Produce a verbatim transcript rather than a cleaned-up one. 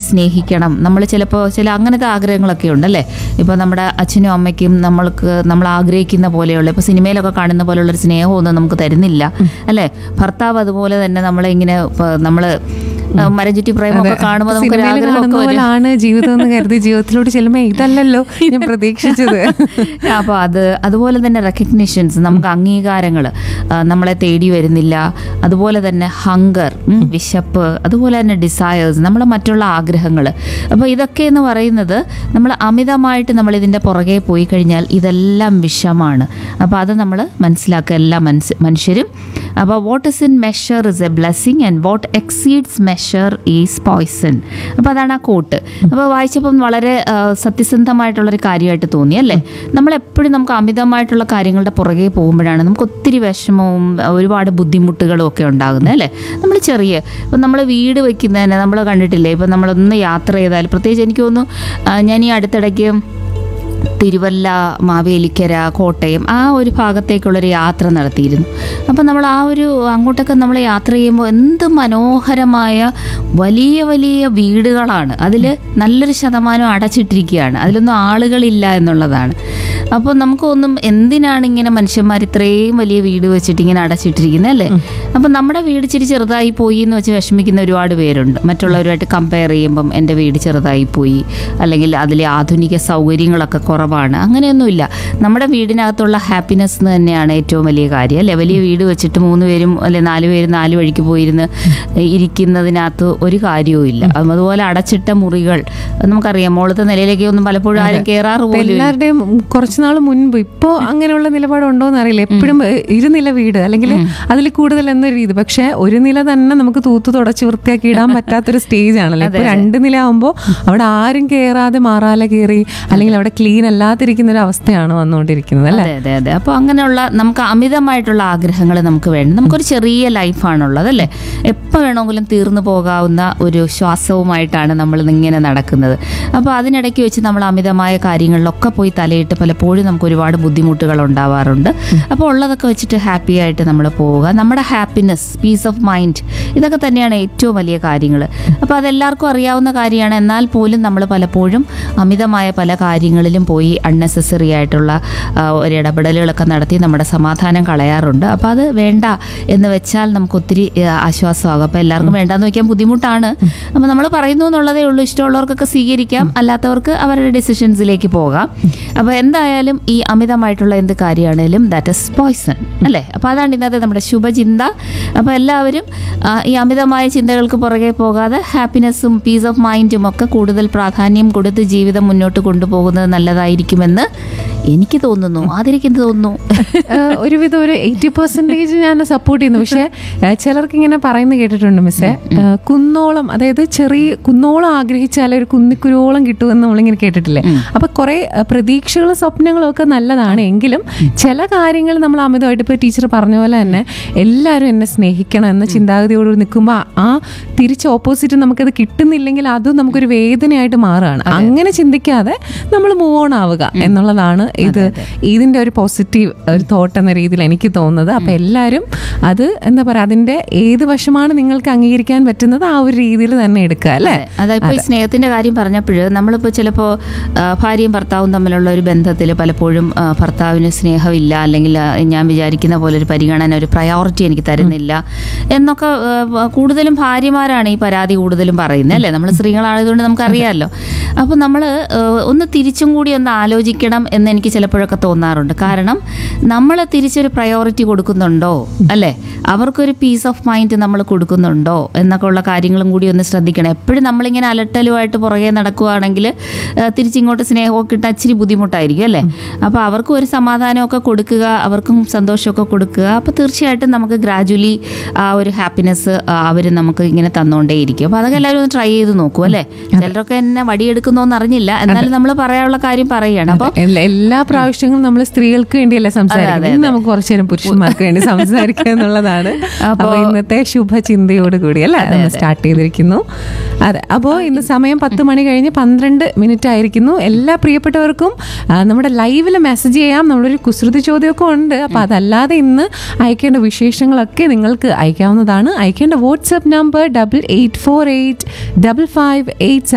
സ്നേഹിക്കണം. നമ്മൾ ചിലപ്പോൾ ചില അങ്ങനത്തെ ആഗ്രഹങ്ങളൊക്കെ ഉണ്ടല്ലേ. ഇപ്പോൾ നമ്മുടെ അച്ഛനും അമ്മയ്ക്കും നമ്മൾക്ക് നമ്മൾ ആഗ്രഹിക്കുന്ന പോലെയുള്ള ഇപ്പോൾ സിനിമയിലൊക്കെ കാണുന്ന പോലെയുള്ളൊരു സ്നേഹമൊന്നും നമുക്ക് തരുന്നില്ല അല്ലേ. ഭർത്താവ് അതുപോലെ തന്നെ നമ്മളെ ഇങ്ങനെ നമ്മൾ മരം ചുറ്റി പ്രേമൊക്കെ കാണുമ്പോൾ നമുക്കൊരു ആഗ്രഹമാണ് ജീവിതം എന്ന് കരുതി ജീവിതത്തിലോട്ട് ചെല്ലുമ്പോൾ ഇതല്ലല്ലോ ഞാൻ പ്രതീക്ഷിച്ചത്. അപ്പോൾ അത് അതുപോലെ തന്നെ റെക്കഗ്നിഷൻസ്, നമുക്ക് അംഗീകാരങ്ങൾ നമ്മളെ തേടി വരുന്നില്ല. അതുപോലെ തന്നെ ഹങ്കർ, വിശപ്പ്, അതുപോലെ തന്നെ ഡിസയേഴ്സ്, നമ്മളെ മറ്റുള്ള ആഗ്രഹങ്ങൾ. അപ്പോൾ ഇതൊക്കെ എന്ന് പറയുന്നത് നമ്മൾ അമിതമായിട്ട് നമ്മൾ ഇതിൻ്റെ പുറകെ പോയി കഴിഞ്ഞാൽ ഇതെല്ലാം വിഷമാണ്. അപ്പോൾ അത് നമ്മൾ മനസ്സിലാക്കുക എല്ലാ മനസ്സ് മനുഷ്യരും. അപ്പോൾ what is in measure is A blessing and what exceeds measure is poison. അപ്പോൾ അതാണ് ആ കോട്ട്. അപ്പോൾ വായിച്ചപ്പം വളരെ സത്യസന്ധമായിട്ടുള്ളൊരു കാര്യമായിട്ട് തോന്നി അല്ലേ. നമ്മളെപ്പോഴും നമുക്ക് അമിതമായിട്ടുള്ള കാര്യങ്ങളുടെ പുറകെ പോകുമ്പോഴാണ് നമുക്ക് ഒത്തിരി വിഷമവും ഒരുപാട് ബുദ്ധിമുട്ടുകളും ഒക്കെ ഉണ്ടാകുന്നത് അല്ലേ. നമ്മൾ ചെറിയ ഇപ്പം നമ്മൾ വീട് വയ്ക്കുന്നതന്നെ നമ്മൾ കണ്ടിട്ടില്ലേ. ഇപ്പം നമ്മളൊന്ന് യാത്ര ചെയ്താൽ, പ്രത്യേകിച്ച് എനിക്ക് തോന്നുന്നു ഞാൻ ഈ അടുത്തിടയ്ക്ക് തിരുവല്ല, മാവേലിക്കര, കോട്ടയം ആ ഒരു ഭാഗത്തേക്കുള്ളൊരു യാത്ര നടത്തിയിരുന്നു. അപ്പം നമ്മൾ ആ ഒരു അങ്ങോട്ടൊക്കെ നമ്മൾ യാത്ര ചെയ്യുമ്പോൾ എന്ത് മനോഹരമായ വലിയ വലിയ വീടുകളാണ്. അതിൽ നല്ലൊരു ശതമാനം അടച്ചിട്ടിരിക്കുകയാണ്, അതിലൊന്നും ആളുകളില്ല എന്നുള്ളതാണ്. അപ്പോൾ നമുക്കൊന്നും എന്തിനാണ് ഇങ്ങനെ മനുഷ്യന്മാർ ഇത്രയും വലിയ വീട് വെച്ചിട്ട് ഇങ്ങനെ അടച്ചിട്ടിരിക്കുന്നത് അല്ലേ. അപ്പം നമ്മുടെ വീട് ഇച്ചിരി ചെറുതായി പോയി എന്ന് വെച്ച് വിഷമിക്കുന്ന ഒരുപാട് പേരുണ്ട്. മറ്റുള്ളവരുമായിട്ട് കമ്പയർ ചെയ്യുമ്പം എൻ്റെ വീട് ചെറുതായി പോയി, അല്ലെങ്കിൽ അതിലെ ആധുനിക സൗകര്യങ്ങളൊക്കെ കുറവാണ്. അങ്ങനെയൊന്നുമില്ല. നമ്മുടെ വീടിനകത്തുള്ള ഹാപ്പിനെസ് തന്നെയാണ് ഏറ്റവും വലിയ കാര്യം അല്ലേ. വലിയ വീട് വെച്ചിട്ട് മൂന്ന് പേരും അല്ലെ നാല് പേരും നാല് വഴിക്ക് പോയിരുന്ന് ഇരിക്കുന്നതിനകത്ത് ഒരു കാര്യവും ഇല്ല. അതുപോലെ അടച്ചിട്ട മുറികൾ നമുക്കറിയാം. മുകളത്തെ നിലയിലേക്ക് ഒന്നും പലപ്പോഴും ആരും കയറാറ് പോലും. എല്ലാവരുടെയും കുറച്ച് നാൾ മുൻപ്, ഇപ്പോൾ അങ്ങനെയുള്ള നിലപാടുണ്ടോ എന്ന് അറിയില്ല. എപ്പോഴും ഇരുനില വീട് അല്ലെങ്കിൽ അതിൽ കൂടുതൽ എന്നൊരു രീതി. പക്ഷെ ഒരു നില തന്നെ നമുക്ക് തൂത്ത് തുടച്ച് വൃത്തിയാക്കി ഇടാൻ പറ്റാത്തൊരു സ്റ്റേജ് ആണല്ലോ. ഇപ്പൊ രണ്ട് നില ആകുമ്പോൾ അവിടെ ആരും കയറാതെ മാറാല കയറി അല്ലെങ്കിൽ അവിടെ ക്ലീൻ അല്ലാതിരിക്കുന്ന ഒരു അവസ്ഥയാണ് വന്നുകൊണ്ടിരിക്കുന്നത് അല്ലേ. അതെ അതെ. അപ്പോൾ അങ്ങനെയുള്ള നമുക്ക് അമിതമായിട്ടുള്ള ആഗ്രഹങ്ങൾ നമുക്ക് വേണം. നമുക്കൊരു ചെറിയ ലൈഫാണുള്ളത് അല്ലേ. എപ്പോൾ വേണമെങ്കിലും തീർന്നു പോകാവുന്ന ഒരു ശ്വാസവുമായിട്ടാണ് നമ്മൾ ഇങ്ങനെ നടക്കുന്നത്. അപ്പോൾ അതിനിടയ്ക്ക് വെച്ച് നമ്മൾ അമിതമായ കാര്യങ്ങളിലൊക്കെ പോയി തലയിട്ട് പലപ്പോഴും നമുക്ക് ഒരുപാട് ബുദ്ധിമുട്ടുകൾ ഉണ്ടാവാറുണ്ട്. അപ്പോൾ ഉള്ളതൊക്കെ വെച്ചിട്ട് ഹാപ്പി ആയിട്ട് നമ്മൾ പോവുക. നമ്മുടെ ഹാപ്പിനെസ്, പീസ് ഓഫ് മൈൻഡ്, ഇതൊക്കെ തന്നെയാണ് ഏറ്റവും വലിയ കാര്യങ്ങൾ. അപ്പോൾ അതെല്ലാവർക്കും അറിയാവുന്ന കാര്യമാണ്. എന്നാൽ പോലും നമ്മൾ പലപ്പോഴും അമിതമായ പല കാര്യങ്ങളിലും പോയി അൺനെസസറി ആയിട്ടുള്ള ഒരു ഇടപെടലുകളൊക്കെ നടത്തി നമ്മുടെ സമാധാനം കളയാറുണ്ട്. അപ്പോൾ അത് വേണ്ട എന്ന് വെച്ചാൽ നമുക്ക് ഒത്തിരി ആശ്വാസമാകും. അപ്പോൾ എല്ലാവർക്കും വേണ്ടാന്ന് വയ്ക്കാൻ ബുദ്ധിമുട്ടാണ്. അപ്പോൾ നമ്മൾ പറയുന്നു എന്നുള്ളതേ ഉള്ളൂ. ഇഷ്ടമുള്ളവർക്കൊക്കെ സ്വീകരിക്കാം, അല്ലാത്തവർക്ക് അവരുടെ ഡിസിഷൻസിലേക്ക് പോകാം. അപ്പോൾ എന്തായാലും ഈ അമിതമായിട്ടുള്ള എന്ത് കാര്യമാണേലും ദാറ്റ് ഇസ് പോയ്സൺ അല്ലേ. അപ്പോൾ അതാണ് ഇന്നത്തെ നമ്മുടെ ശുഭചിന്ത. അപ്പോൾ എല്ലാവരും ഈ അമിതമായ ചിന്തകൾക്ക് പുറകെ പോകാതെ ഹാപ്പിനെസ്സും പീസ് ഓഫ് മൈൻഡും ഒക്കെ കൂടുതൽ പ്രാധാന്യം കൊടുത്ത് ജീവിതം മുന്നോട്ട് കൊണ്ടുപോകുന്നത് നല്ലതായിരിക്കുമെന്ന് എനിക്ക് തോന്നുന്നു. ആദരിക്കുന്നത് തോന്നുന്നു. ഒരുവിധം ഒരു എയ്റ്റി പെർസെൻറ്റേജ് ഞാൻ സപ്പോർട്ട് ചെയ്യുന്നു. പക്ഷേ ചിലർക്ക് ഇങ്ങനെ പറയുന്നത് കേട്ടിട്ടുണ്ട് മിസ്സേ, കുന്നോളം, അതായത് ചെറിയ കുന്നോളം ആഗ്രഹിച്ചാൽ ഒരു കുന്നിക്കുരോളം കിട്ടുമെന്ന് നമ്മളിങ്ങനെ കേട്ടിട്ടില്ലേ. അപ്പൊ കുറെ പ്രതീക്ഷകളും സ്വപ്നങ്ങളും ഒക്കെ നല്ലതാണ്. എങ്കിലും ചില കാര്യങ്ങൾ നമ്മൾ അമിതമായിട്ട് ഇപ്പോൾ ടീച്ചർ പറഞ്ഞ പോലെ തന്നെ എല്ലാവരും എന്നെ സ്നേഹിക്കണം എന്ന ചിന്താഗതിയോട് നിൽക്കുമ്പോൾ ആ തിരിച്ച് ഓപ്പോസിറ്റ് നമുക്കത് കിട്ടുന്നില്ലെങ്കിൽ അതും നമുക്കൊരു വേദനയായിട്ട് മാറുകയാണ്. അങ്ങനെ ചിന്തിക്കാതെ നമ്മൾ മൂവ് ഓൺ ആവുക എന്നുള്ളതാണ് ഇത് ഇതിന്റെ ഒരു പോസിറ്റീവ് ഒരു തോട്ട് എന്ന രീതിയിൽ എനിക്ക് തോന്നുന്നത്. അപ്പൊ എല്ലാവരും അത് എന്താ പറയാ, അതിന്റെ ഏത് വശമാണ് നിങ്ങൾക്ക് അംഗീകരിക്കാൻ പറ്റുന്നത് ആ ഒരു രീതിയിൽ തന്നെ എടുക്കുക അല്ലേ. അതായത് ഈ സ്നേഹത്തിന്റെ കാര്യം പറഞ്ഞപ്പോൾ നമ്മളിപ്പോൾ ചിലപ്പോൾ ഭാര്യയും ഭർത്താവും തമ്മിലുള്ള ഒരു ബന്ധത്തിൽ പലപ്പോഴും ഭർത്താവിന് സ്നേഹമില്ല, അല്ലെങ്കിൽ ഞാൻ വിചാരിക്കുന്ന പോലെ ഒരു പരിഗണന, ഒരു പ്രയോറിറ്റി എനിക്ക് തരുന്നില്ല എന്നൊക്കെ കൂടുതലും ഭാര്യമാരാണ് ഈ പരാതി കൂടുതലും പറയുന്നത് അല്ലേ. നമ്മൾ സ്ത്രീകളായതുകൊണ്ട് നമുക്കറിയാമല്ലോ. അപ്പോൾ നമ്മൾ ഒന്ന് തിരിച്ചും കൂടി ഒന്ന് ആലോചിക്കണം എന്ന് എനിക്ക് ചിലപ്പോഴൊക്കെ തോന്നാറുണ്ട്. കാരണം നമ്മൾ തിരിച്ചൊരു പ്രയോറിറ്റി കൊടുക്കുന്നുണ്ടോ അല്ലേ, അവർക്കൊരു പീസ് ഓഫ് മൈൻഡ് നമ്മൾ കൊടുക്കുന്നുണ്ടോ എന്നൊക്കെ ഉള്ള കാര്യങ്ങളും കൂടി ഒന്ന് ശ്രദ്ധിക്കണം. എപ്പോഴും നമ്മളിങ്ങനെ അലട്ടലുമായിട്ട് പുറകെ നടക്കുകയാണെങ്കിൽ തിരിച്ചിങ്ങോട്ട് സ്നേഹമൊക്കെ കിട്ടാൻ ഇച്ചിരി ബുദ്ധിമുട്ടായിരിക്കും അല്ലേ. അപ്പോൾ അവർക്കും ഒരു സമാധാനമൊക്കെ കൊടുക്കുക, അവർക്കും സന്തോഷമൊക്കെ കൊടുക്കുക. അപ്പോൾ തീർച്ചയായിട്ടും നമുക്ക് ഗ്രാജുവലി ആ ഒരു ഹാപ്പിനെസ് അവർ നമുക്ക് ഇങ്ങനെ തന്നുകൊണ്ടേയിരിക്കും. അപ്പോൾ അതൊക്കെ എല്ലാവരും ഒന്ന് ട്രൈ ചെയ്ത് നോക്കൂ അല്ലേ. ചിലരൊക്കെ എന്നെ വടിയെടുക്കുന്നോന്ന് അറിഞ്ഞില്ല, എന്നാലും നമ്മൾ പറയാനുള്ള കാര്യം പറയുകയാണ്. അപ്പോൾ എല്ലാ പ്രാവശ്യങ്ങളും നമ്മൾ സ്ത്രീകൾക്ക് വേണ്ടിയല്ലേ സംസാരിക്കുന്നത്, നമുക്ക് കുറച്ചു നേരം പുരുഷന്മാർക്ക് വേണ്ടി സംസാരിക്കുക എന്നുള്ളതാണ്. അപ്പോൾ ഇന്നത്തെ ശുഭചിന്തയോട് കൂടി അല്ലേ സ്റ്റാർട്ട് ചെയ്തിരിക്കുന്നു. അതെ, അപ്പോൾ ഇന്ന് സമയം പത്ത് മണി കഴിഞ്ഞ് പന്ത്രണ്ട് മിനിറ്റ് ആയിരിക്കുന്നു. എല്ലാ പ്രിയപ്പെട്ടവർക്കും നമ്മുടെ ലൈവിൽ മെസ്സേജ് ചെയ്യാം. നമ്മളൊരു കുസൃതി ചോദ്യമൊക്കെ ഉണ്ട്. അപ്പോൾ അതല്ലാതെ ഇന്ന് അയക്കേണ്ട വിശേഷങ്ങളൊക്കെ നിങ്ങൾക്ക് അയക്കാവുന്നതാണ്. അയക്കേണ്ട WhatsApp number double eight four eight double five eight